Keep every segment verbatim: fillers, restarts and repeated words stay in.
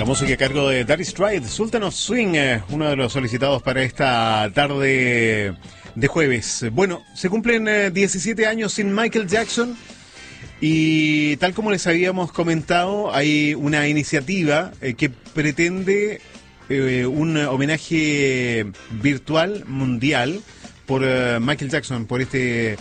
La música a cargo de Daddy Stride, Sultan of Swing, eh, uno de los solicitados para esta tarde de jueves. Bueno, se cumplen eh, diecisiete años sin Michael Jackson y tal como les habíamos comentado, hay una iniciativa eh, que pretende eh, un homenaje virtual mundial por eh, Michael Jackson, por este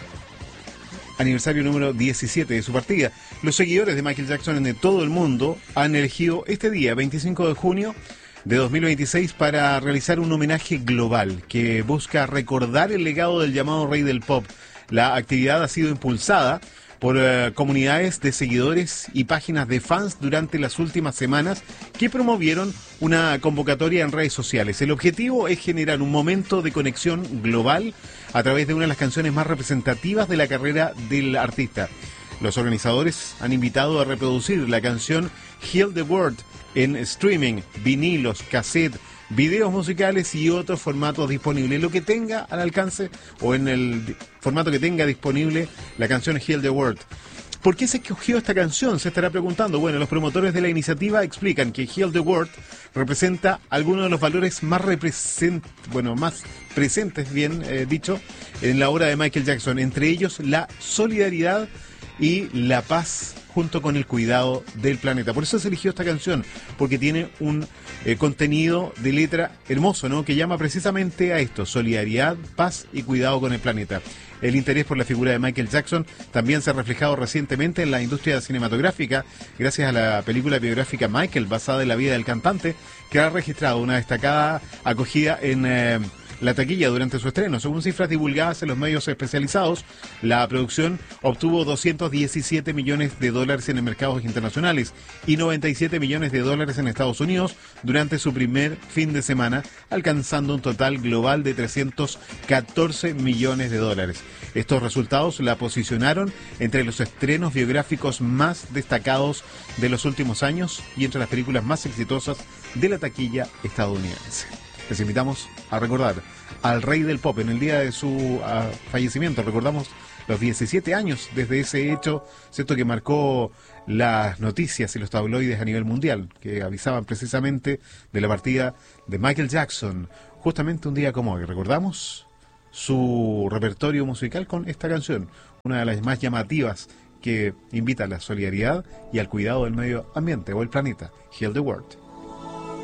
aniversario número diecisiete de su partida. Los seguidores de Michael Jackson de todo el mundo han elegido este día, veinticinco de junio de dos mil veintiséis, para realizar un homenaje global que busca recordar el legado del llamado rey del pop. La actividad ha sido impulsada por uh, comunidades de seguidores y páginas de fans durante las últimas semanas, que promovieron una convocatoria en redes sociales. El objetivo es generar un momento de conexión global a través de una de las canciones más representativas de la carrera del artista. Los organizadores han invitado a reproducir la canción Heal the World en streaming, vinilos, cassette, videos musicales y otros formatos disponibles, lo que tenga al alcance o en el formato que tenga disponible la canción Heal the World. ¿Por qué se escogió esta canción? Se estará preguntando. Bueno, los promotores de la iniciativa explican que Heal the World representa algunos de los valores más represent bueno, más presentes, bien eh, dicho, en la obra de Michael Jackson, entre ellos la solidaridad y la paz, junto con el cuidado del planeta. Por eso se eligió esta canción, porque tiene un eh, contenido de letra hermoso, ¿no?, que llama precisamente a esto: solidaridad, paz y cuidado con el planeta. El interés por la figura de Michael Jackson también se ha reflejado recientemente en la industria cinematográfica, gracias a la película biográfica Michael, basada en la vida del cantante, que ha registrado una destacada acogida en Eh, la taquilla durante su estreno. Según cifras divulgadas en los medios especializados, la producción obtuvo doscientos diecisiete millones de dólares en mercados internacionales y noventa y siete millones de dólares en Estados Unidos durante su primer fin de semana, alcanzando un total global de trescientos catorce millones de dólares. Estos resultados la posicionaron entre los estrenos biográficos más destacados de los últimos años y entre las películas más exitosas de la taquilla estadounidense. Les invitamos a recordar al rey del pop en el día de su uh, fallecimiento. Recordamos los diecisiete años desde ese hecho, ¿cierto?, que marcó las noticias y los tabloides a nivel mundial, que avisaban precisamente de la partida de Michael Jackson, justamente un día como hoy. Recordamos su repertorio musical con esta canción, una de las más llamativas, que invita a la solidaridad y al cuidado del medio ambiente o el planeta, Heal the World.